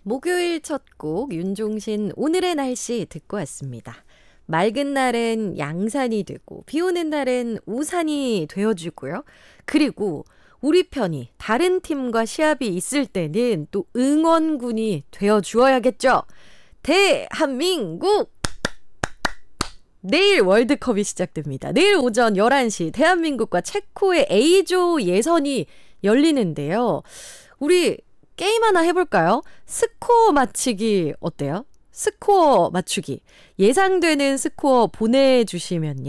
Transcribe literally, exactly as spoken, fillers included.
목요일 첫 곡 윤종신 오늘의 날씨 듣고 왔습니다. 맑은 날엔 양산이 되고 비 오는 날엔 우산이 되어주고요. 그리고 우리 편이 다른 팀과 시합이 있을 때는 또 응원군이 되어주어야겠죠. 대한민국! 내일 월드컵이 시작됩니다. 내일 오전 열한 시 대한민국과 체코의 A조 예선이 열리는데요. 우리 게임 하나 해볼까요? 스코어 맞히기 어때요? 스코어 맞추기. 예상되는 스코어 보내주시면요.